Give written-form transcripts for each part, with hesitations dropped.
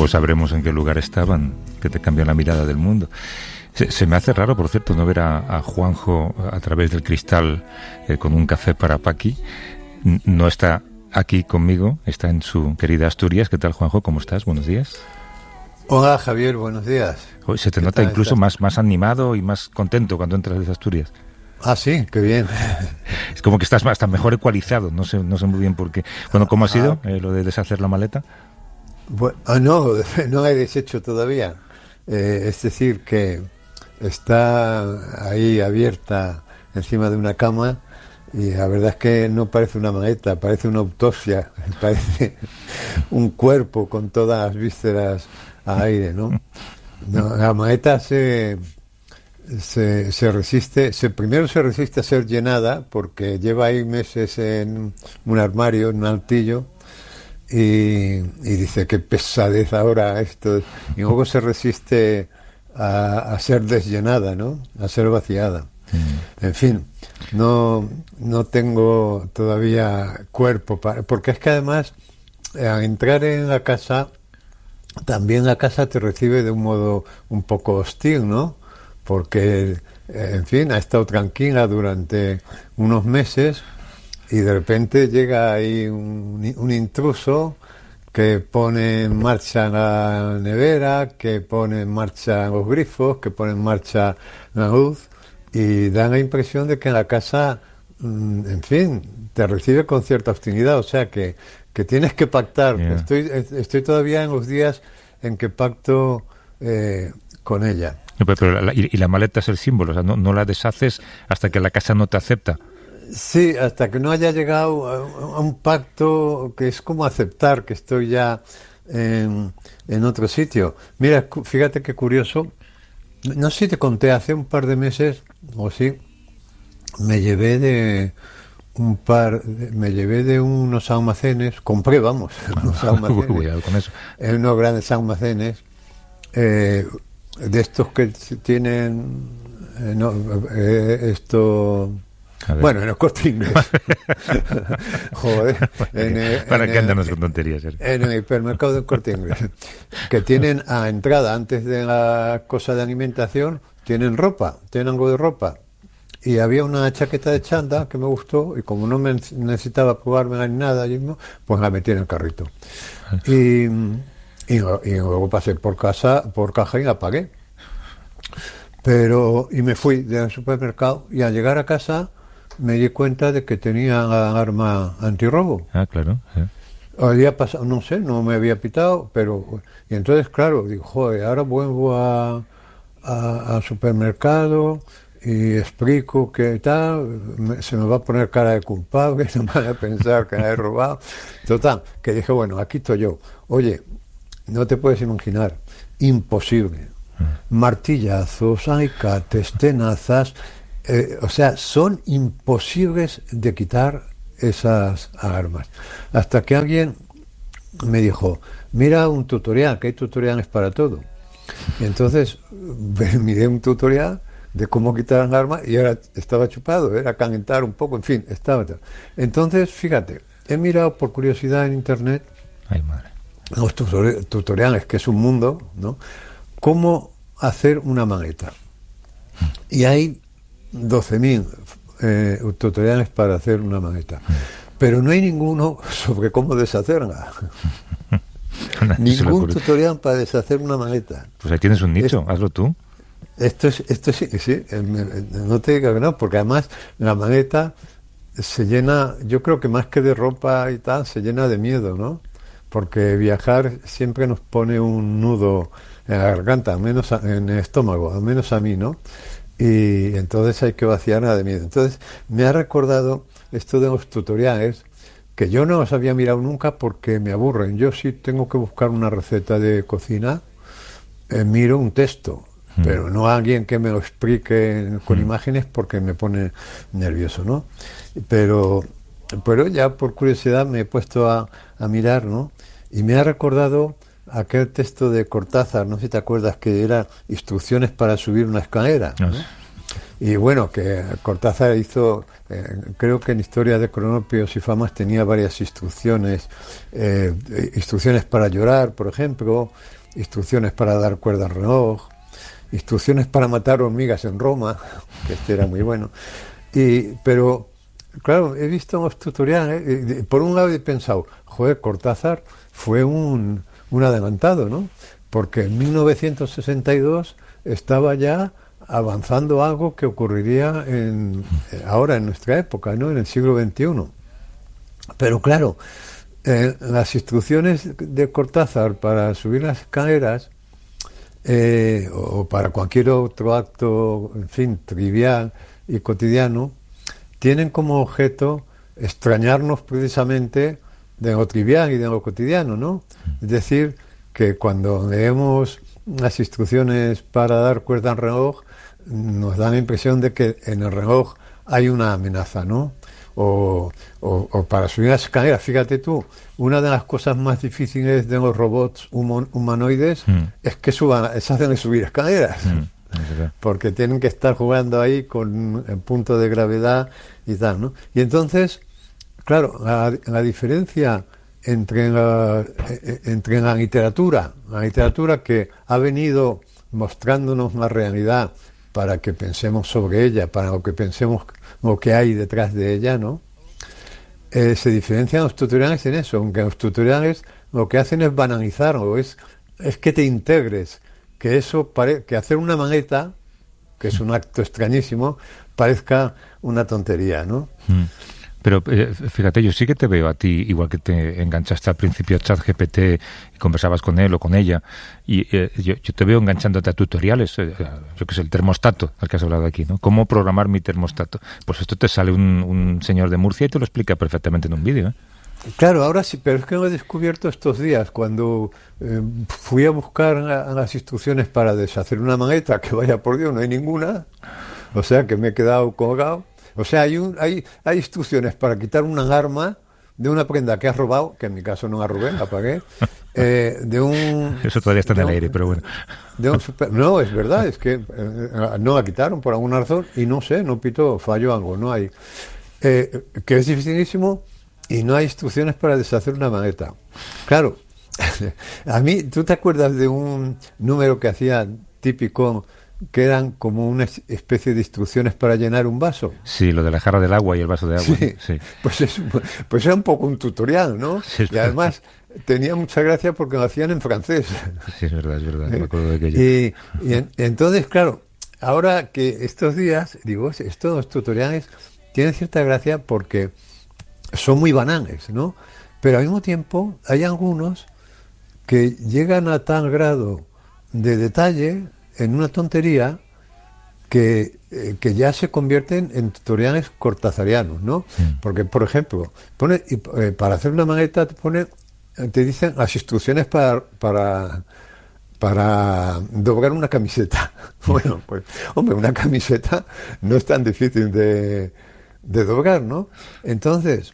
luego sabremos en qué lugar estaban, que te cambian la mirada del mundo. Se me hace raro, por cierto, no ver a Juanjo a través del cristal con un café para Paqui. No está aquí conmigo, está en su querida Asturias. ¿Qué tal, Juanjo? ¿Cómo estás? Buenos días. Hola, Javier, buenos días. Hoy se te nota incluso más animado y más contento cuando entras desde Asturias. Ah, sí, qué bien. Es como que estás hasta mejor ecualizado, no sé muy bien por qué. Bueno, ¿cómo ha sido lo de deshacer la maleta? Bueno, no la he deshecho todavía. Es decir, que está ahí abierta encima de una cama y la verdad es que no parece una maleta, parece una autopsia, parece un cuerpo con todas las vísceras al aire, ¿no? La maleta se resiste, primero se resiste a ser llenada porque lleva ahí meses en un armario, en un altillo, y dice qué pesadez ahora esto, y luego se resiste a ser desllenada, ¿no? A ser vaciada. En fin, no tengo todavía cuerpo porque es que además al entrar en la casa, también la casa te recibe de un modo un poco hostil, ¿no? Porque, en fin, ha estado tranquila durante unos meses y de repente llega ahí un intruso que pone en marcha la nevera, que pone en marcha los grifos, que pone en marcha la luz, y da la impresión de que la casa, en fin, te recibe con cierta hostilidad, o sea que tienes que pactar. Yeah. Estoy todavía en los días en que pacto con ella. Pero la maleta es el símbolo, o sea, no la deshaces hasta que la casa no te acepta. Sí, hasta que no haya llegado a un pacto que es como aceptar que estoy ya en otro sitio. Mira, fíjate qué curioso. No sé si te conté, hace un par de meses, o sí, me llevé de unos almacenes, compré, unos almacenes, cuidado con eso. En unos grandes almacenes, de estos que tienen, bueno, en el Corte Inglés. Joder. ¿Para qué andarnos con tonterías? En el hipermercado del Corte Inglés. Que tienen a entrada, antes de la cosa de alimentación, tienen algo de ropa. Y había una chaqueta de chándal que me gustó, y como no me necesitaba probármela ni nada, pues la metí en el carrito. Y luego pasé por caja y la pagué. Y me fui del supermercado, y al llegar a casa me di cuenta de que tenía la alarma antirrobo. Ah, claro. Sí. Había pasado, no sé, no me había pitado, y entonces, claro, digo, joder, ahora vuelvo al supermercado y explico que tal, se me va a poner cara de culpable, se me van a pensar que la he robado. Total, que dije, bueno, aquí estoy yo. Oye, no te puedes imaginar, imposible. Martillazos, alicates, tenazas, o sea, son imposibles de quitar esas alarmas. Hasta que alguien me dijo, mira un tutorial, que hay tutoriales para todo. Y entonces miré un tutorial de cómo quitar la alarma y ahora estaba chupado, era calentar un poco, en fin, estaba. Entonces, fíjate, he mirado por curiosidad en internet. Ay, madre. Los tutoriales, que es un mundo, ¿no? Cómo hacer una maleta. Y hay 12.000 tutoriales para hacer una maleta. Pero no hay ninguno sobre cómo deshacerla. Ningún tutorial para deshacer una maleta. Pues ahí tienes un nicho, hazlo tú. Esto sí, no te digo que no, porque además la maleta se llena, yo creo que más que de ropa y tal, se llena de miedo, ¿no? Porque viajar siempre nos pone un nudo en la garganta, al menos en el estómago, al menos a mí, ¿no? Y entonces hay que vaciarla de miedo. Entonces me ha recordado esto de los tutoriales, que yo no los había mirado nunca porque me aburren. Yo sí tengo que buscar una receta de cocina, miro un texto, pero no a alguien que me lo explique con imágenes porque me pone nervioso, ¿no? Pero ya por curiosidad me he puesto a mirar, ¿no? Y me ha recordado aquel texto de Cortázar, no sé si te acuerdas, que era instrucciones para subir una escalera, ¿no? Y bueno, que Cortázar hizo creo que en Historia de Cronopios y Famas tenía varias instrucciones, instrucciones para llorar, por ejemplo, instrucciones para dar cuerda al reloj, instrucciones para matar hormigas en Roma, que este era muy bueno. Pero, claro, he visto unos tutoriales, por un lado he pensado, joder, Cortázar fue un adelantado, ¿no? Porque en 1962 estaba ya avanzando algo que ocurriría ahora en nuestra época, ¿no? En el siglo XXI. Pero claro, las instrucciones de Cortázar para subir las escaleras o para cualquier otro acto, en fin, trivial y cotidiano, tienen como objeto extrañarnos precisamente de lo trivial y de lo cotidiano, ¿no? Es decir, que cuando leemos las instrucciones para dar cuerda al reloj, nos da la impresión de que en el reloj hay una amenaza, ¿no? O para subir las escaleras, fíjate tú, una de las cosas más difíciles de los robots humanoides es que se hacen de subir escaleras, porque tienen que estar jugando ahí con el punto de gravedad y tal, ¿no? Y entonces, claro, la diferencia entre la literatura que ha venido mostrándonos la realidad para que pensemos sobre ella, para que pensemos lo que hay detrás de ella, ¿no? Se diferencian los tutoriales en eso, aunque los tutoriales lo que hacen es banalizarlo, es que te integres, que eso que hacer una maleta, que es un acto extrañísimo, parezca una tontería, ¿no? Pero fíjate, yo sí que te veo a ti, igual que te enganchaste al principio a ChatGPT y conversabas con él o con ella, y yo te veo enganchándote a tutoriales, yo que sé, el termostato, al que has hablado aquí, ¿no? ¿Cómo programar mi termostato? Pues esto te sale un señor de Murcia y te lo explica perfectamente en un vídeo, ¿eh? Claro, ahora sí, pero es que lo he descubierto estos días, cuando fui a buscar las instrucciones para deshacer una maleta, que vaya por Dios, no hay ninguna, o sea que me he quedado colgado. O sea, hay instrucciones para quitar una alarma de una prenda que has robado, que en mi caso no la robé, la pagué, Eso todavía está en el aire, pero bueno. No, es verdad, es que no la quitaron por alguna razón y no sé, no pitó, falló algo, no hay. Que es dificilísimo y no hay instrucciones para deshacer una maleta. Claro, a mí, ¿tú te acuerdas de un número que hacía típico, que eran como una especie de instrucciones para llenar un vaso? Sí, lo de la jarra del agua y el vaso de agua. Sí, sí. Pues era un poco un tutorial, ¿no? Sí, y además tenía mucha gracia porque lo hacían en francés. Sí, es verdad, me acuerdo de aquello. Entonces, claro, ahora que estos días, digo, estos tutoriales tienen cierta gracia porque son muy banales, ¿no? Pero al mismo tiempo hay algunos que llegan a tal grado de detalle en una tontería que ya se convierten en tutoriales cortazarianos, ¿no? Porque, por ejemplo, para hacer una maleta te dicen las instrucciones para doblar una camiseta. Bueno, pues, hombre, una camiseta no es tan difícil de doblar, ¿no? Entonces,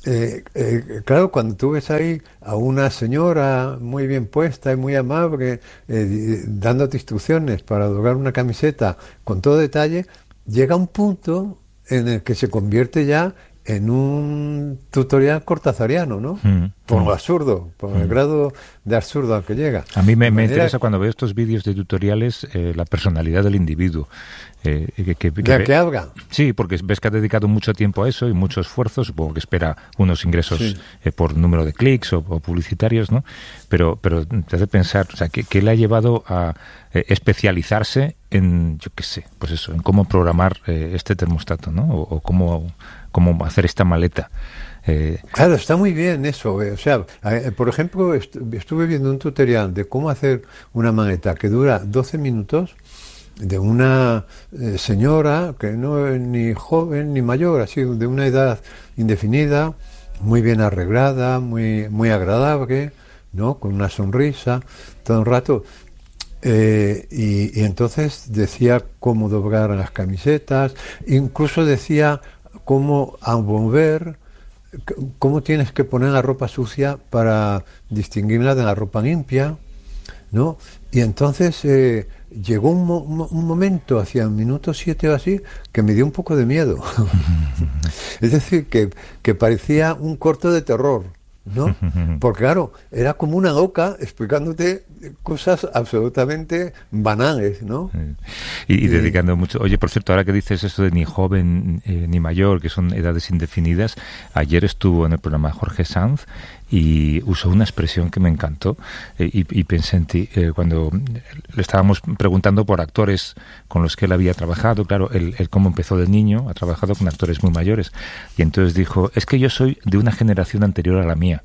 claro, cuando tú ves ahí a una señora muy bien puesta y muy amable dándote instrucciones para doblar una camiseta con todo detalle, llega un punto en el que se convierte ya en un tutorial cortazariano, ¿no? Por lo absurdo, por el grado de absurdo al que llega. A mí me interesa cuando veo estos vídeos de tutoriales la personalidad del individuo. ¿Que habla? Sí, porque ves que ha dedicado mucho tiempo a eso y mucho esfuerzo, supongo que espera unos ingresos por número de clics o publicitarios, ¿no? Pero te hace pensar, o sea, ¿qué le ha llevado a especializarse en, yo qué sé, pues eso, en cómo programar este termostato, ¿no? O cómo hacer esta maleta. Claro, está muy bien eso. O sea, por ejemplo, estuve viendo un tutorial de cómo hacer una maleta que dura 12 minutos de una señora que no es ni joven ni mayor, así de una edad indefinida, muy bien arreglada, muy agradable, ¿no? Con una sonrisa todo el rato. Y entonces decía cómo doblar las camisetas, incluso decía cómo envolver, cómo tienes que poner la ropa sucia para distinguirla de la ropa limpia, ¿no? Y entonces llegó un momento, hacia el minuto 7 o así, que me dio un poco de miedo. Es decir, que parecía un corto de terror, ¿no? Porque claro, era como una loca explicándote cosas absolutamente banales, ¿no? Y dedicando mucho. Oye, por cierto, ahora que dices eso de ni joven ni mayor, que son edades indefinidas, ayer estuvo en el programa Jorge Sanz y usó una expresión que me encantó y pensé en ti cuando le estábamos preguntando por actores con los que él había trabajado. Claro, él cómo empezó de niño, ha trabajado con actores muy mayores y entonces dijo, es que yo soy de una generación anterior a la mía.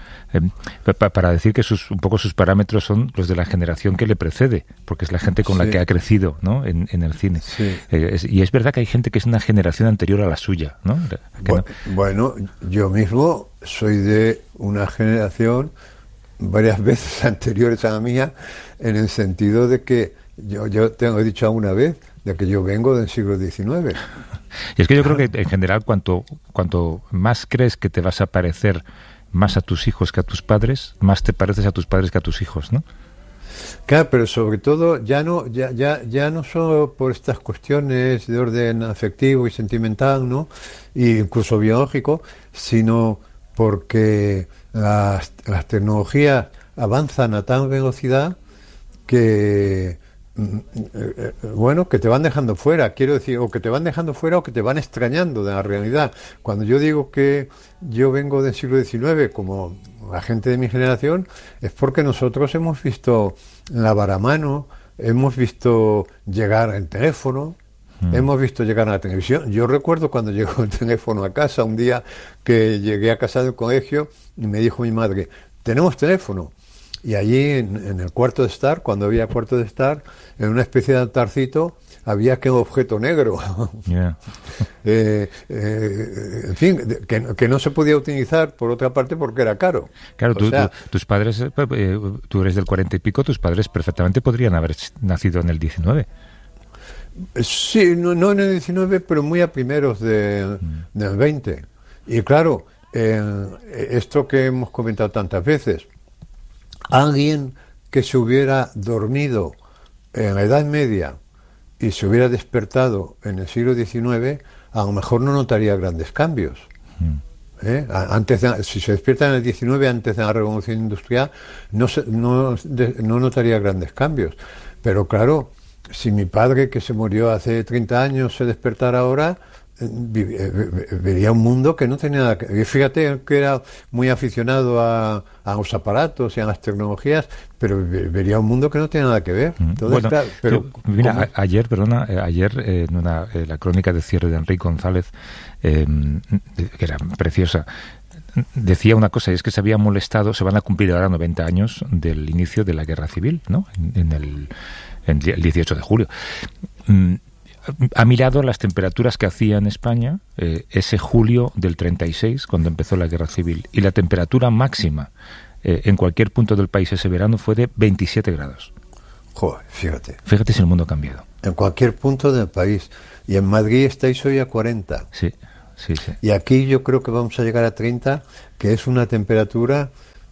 Para decir que un poco sus parámetros son los de la generación que le precede, porque es la gente con la que ha crecido, ¿no? en el cine. Sí. Y es verdad que hay gente que es una generación anterior a la suya, ¿no? Bueno, yo mismo soy de una generación varias veces anteriores a la mía, en el sentido de que yo tengo dicho alguna vez de que yo vengo del siglo XIX. Y es que yo creo que en general cuanto más crees que te vas a parecer más a tus hijos que a tus padres, más te pareces a tus padres que a tus hijos, ¿no? Claro, pero sobre todo ya no solo por estas cuestiones de orden afectivo y sentimental, ¿no? E incluso biológico, sino porque las tecnologías avanzan a tal velocidad que que te van dejando fuera, quiero decir, o que te van dejando fuera o que te van extrañando de la realidad. Cuando yo digo que yo vengo del siglo XIX, como la gente de mi generación, es porque nosotros hemos visto lavar a mano, hemos visto llegar el teléfono, hemos visto llegar a la televisión. Yo recuerdo cuando llegó el teléfono a casa, un día que llegué a casa del colegio y me dijo mi madre, ¿tenemos teléfono? Y allí en el cuarto de estar, cuando había cuarto de estar, en una especie de altarcito, había aquel objeto negro. Yeah. En fin, que no se podía utilizar, por otra parte, porque era caro. Claro, tus padres, tú eres del 40 y pico, tus padres perfectamente podrían haber nacido en el 19. Sí, no en el 19, pero muy a primeros del 20. Y claro, esto que hemos comentado tantas veces, alguien que se hubiera dormido en la Edad Media y se hubiera despertado en el siglo XIX, a lo mejor no notaría grandes cambios. Si se despierta en el XIX, antes de la Revolución Industrial, no notaría grandes cambios. Pero claro, si mi padre, que se murió hace 30 años, se despertara ahora, vería un mundo que no tenía nada que ver. Fíjate que era muy aficionado a los aparatos y a las tecnologías, pero vería un mundo que no tenía nada que ver. Entonces, claro, pero mira, ayer en la crónica de cierre de Enrique González, que era preciosa, decía una cosa, y es que se había molestado, se van a cumplir ahora 90 años del inicio de la Guerra Civil, ¿no? En el 18 de julio. Ha mirado las temperaturas que hacía en España ese julio del 36, cuando empezó la Guerra Civil, y la temperatura máxima en cualquier punto del país ese verano fue de 27 grados. Joder, fíjate. Fíjate si el mundo ha cambiado. En cualquier punto del país. Y en Madrid estáis hoy a 40. Sí. Y aquí yo creo que vamos a llegar a 30, que es una temperatura,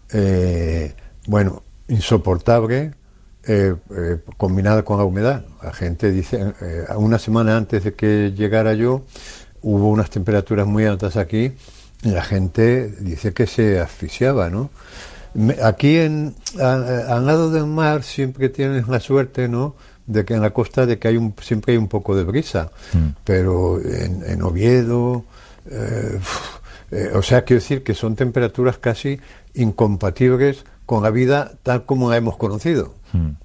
insoportable, combinada con la humedad. La gente dice, una semana antes de que llegara yo, hubo unas temperaturas muy altas aquí y la gente dice que se asfixiaba, ¿no? Aquí al lado del mar siempre tienes la suerte, ¿no?, de que en la costa de que siempre hay un poco de brisa, pero en Oviedo, quiero decir que son temperaturas casi incompatibles con la vida tal como la hemos conocido.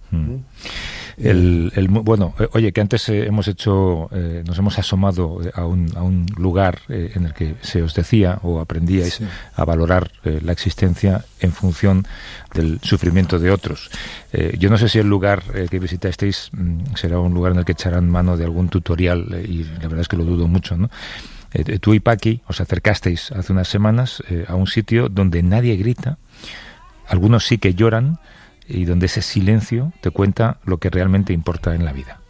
Oye, que antes nos hemos asomado a un lugar en el que se os decía o aprendíais a valorar la existencia en función del sufrimiento de otros. Yo no sé si el lugar que visitasteis será un lugar en el que echarán mano de algún tutorial, y la verdad es que lo dudo mucho, ¿no? Tú y Paqui os acercasteis hace unas semanas a un sitio donde nadie grita, algunos sí que lloran, y donde ese silencio te cuenta lo que realmente importa en la vida.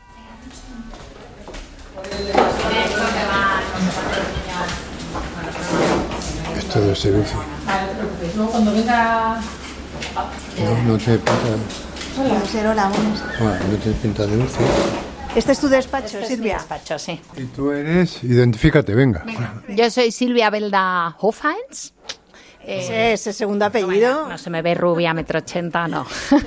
Esto debe ser eso. No te pasa. Hola, buenas. No tienes pinta de UCI. ¿Este es tu despacho, Este Silvia? Es mi despacho, sí. Y tú eres, identifícate, venga. Yo soy Silvia Belda Hofheinz. Ese segundo apellido. No se me ve rubia, 1,80 m, no.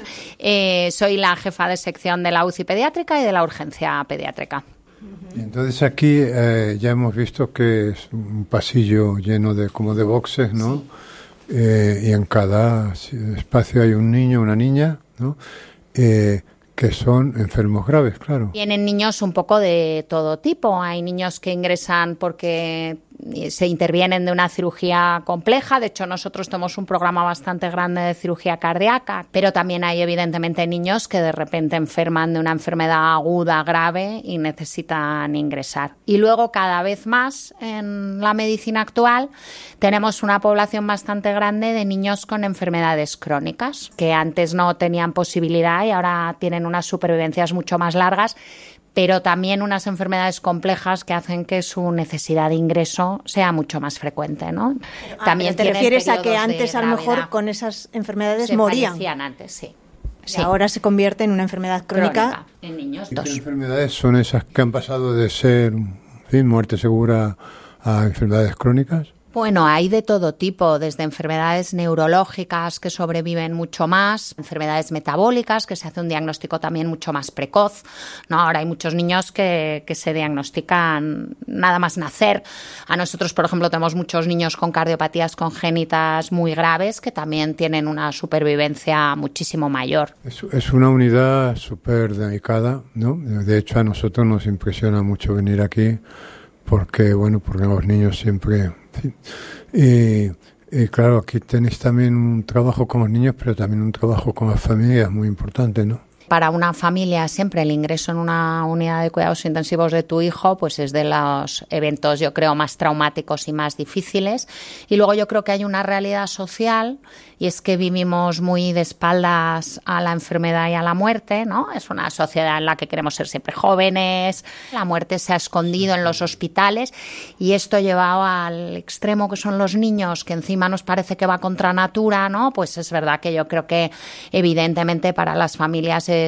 Soy la jefa de sección de la UCI pediátrica y de la urgencia pediátrica. Y entonces aquí ya hemos visto que es un pasillo lleno de como de boxes, ¿no? Sí. Y en cada espacio hay un niño, una niña, ¿no? Que son enfermos graves, claro. Tienen niños un poco de todo tipo. Hay niños que ingresan porque se intervienen de una cirugía compleja. De hecho, nosotros tenemos un programa bastante grande de cirugía cardíaca, pero también hay evidentemente niños que de repente enferman de una enfermedad aguda, grave y necesitan ingresar. Y luego, cada vez más en la medicina actual, tenemos una población bastante grande de niños con enfermedades crónicas, que antes no tenían posibilidad y ahora tienen unas supervivencias mucho más largas, pero también unas enfermedades complejas que hacen que su necesidad de ingreso sea mucho más frecuente, ¿no? También te refieres a que antes a lo mejor con esas enfermedades morían. Fallecían antes, sí. Y ahora se convierte en una enfermedad crónica. En niños. ¿Y qué enfermedades son esas que han pasado de ser, en fin, muerte segura a enfermedades crónicas? Bueno, hay de todo tipo, desde enfermedades neurológicas que sobreviven mucho más, enfermedades metabólicas, que se hace un diagnóstico también mucho más precoz, ¿no? Ahora hay muchos niños que se diagnostican nada más nacer. A nosotros, por ejemplo, tenemos muchos niños con cardiopatías congénitas muy graves que también tienen una supervivencia muchísimo mayor. Es una unidad súper delicada, ¿no? De hecho, a nosotros nos impresiona mucho venir aquí porque los niños siempre... Sí. Y claro, aquí tenéis también un trabajo con los niños, pero también un trabajo con las familias muy importante, ¿no? Para una familia siempre el ingreso en una unidad de cuidados intensivos de tu hijo pues es de los eventos, yo creo, más traumáticos y más difíciles. Y luego yo creo que hay una realidad social y es que vivimos muy de espaldas a la enfermedad y a la muerte, ¿no? Es una sociedad en la que queremos ser siempre jóvenes, la muerte se ha escondido en los hospitales y esto llevado al extremo que son los niños, que encima nos parece que va contra natura, ¿no? Pues es verdad que yo creo que evidentemente para las familias es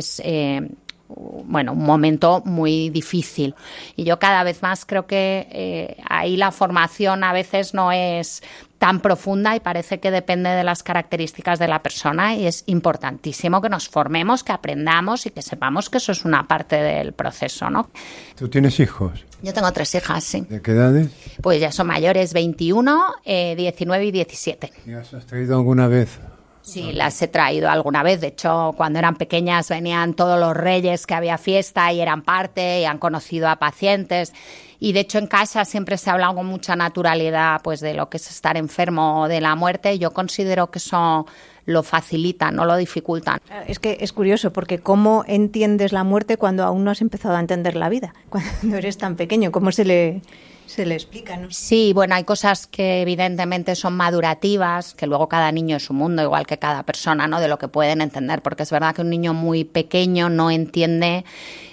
un momento muy difícil. Y yo cada vez más creo que ahí la formación a veces no es tan profunda y parece que depende de las características de la persona y es importantísimo que nos formemos, que aprendamos y que sepamos que eso es una parte del proceso, ¿no? ¿Tú tienes hijos? Yo tengo 3 hijas, sí. ¿De qué edades? Pues ya son mayores, 21, 19 y 17. ¿Y las has traído alguna vez? Sí, las he traído alguna vez. De hecho, cuando eran pequeñas venían todos los reyes que había fiesta y eran parte y han conocido a pacientes. Y de hecho en casa siempre se ha hablado con mucha naturalidad pues de lo que es estar enfermo o de la muerte. Yo considero que eso lo facilita, no lo dificulta. Es que es curioso porque ¿cómo entiendes la muerte cuando aún no has empezado a entender la vida? Cuando eres tan pequeño, ¿cómo se le explica, ¿no? Sí, bueno, hay cosas que evidentemente son madurativas, que luego cada niño es un mundo, igual que cada persona, ¿no? De lo que pueden entender, porque es verdad que un niño muy pequeño no entiende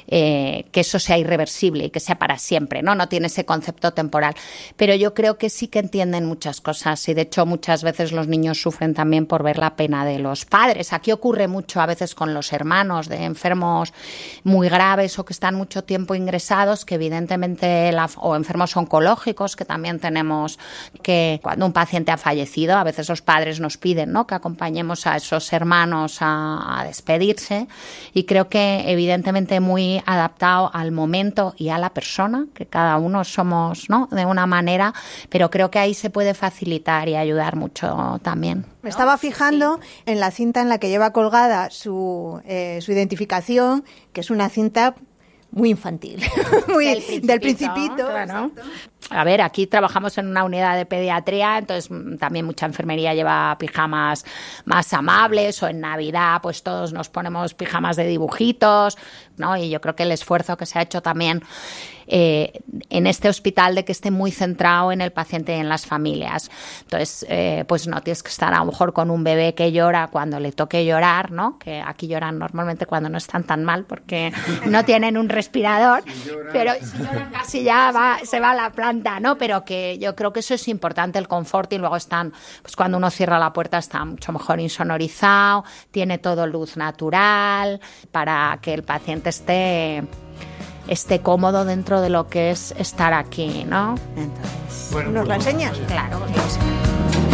que eso sea irreversible y que sea para siempre, ¿no? No tiene ese concepto temporal. Pero yo creo que sí que entienden muchas cosas y de hecho muchas veces los niños sufren también por ver la pena de los padres. Aquí ocurre mucho a veces con los hermanos de enfermos muy graves o que están mucho tiempo ingresados, que evidentemente o enfermos oncológicos, que también tenemos que cuando un paciente ha fallecido, a veces los padres nos piden, ¿no?, que acompañemos a esos hermanos a despedirse y creo que evidentemente muy adaptado al momento y a la persona, que cada uno somos, ¿no?, de una manera, pero creo que ahí se puede facilitar y ayudar mucho también. Me estaba fijando en la cinta en la que lleva colgada su identificación, que es una cinta muy infantil, muy del Principito. Claro. A ver, aquí trabajamos en una unidad de pediatría, entonces también mucha enfermería lleva pijamas más amables, o en Navidad pues todos nos ponemos pijamas de dibujitos, ¿no? Y yo creo que el esfuerzo que se ha hecho también en este hospital de que esté muy centrado en el paciente y en las familias. Entonces, pues no tienes que estar a lo mejor con un bebé que llora cuando le toque llorar, ¿no? Que aquí lloran normalmente cuando no están tan mal porque no tienen un respirador, pero si lloran casi ya se va a la planta, ¿no? Pero que yo creo que eso es importante, el confort, y luego están, pues cuando uno cierra la puerta está mucho mejor insonorizado, tiene todo luz natural para que el paciente esté cómodo dentro de lo que es estar aquí, ¿no? Entonces, ¿nos lo enseñas? Claro, os lo enseño.